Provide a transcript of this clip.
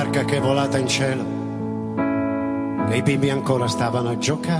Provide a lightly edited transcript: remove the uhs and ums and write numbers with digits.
barca che è volata in cielo, che i bimbi ancora stavano a giocare.